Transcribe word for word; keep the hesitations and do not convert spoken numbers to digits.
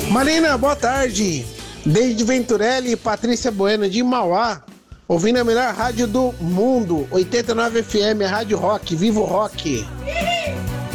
Marina, boa tarde. Desde Venturelli e Patrícia Bueno de Mauá, ouvindo a melhor rádio do mundo, oitenta e nove F M, a Rádio Rock, Vivo Rock.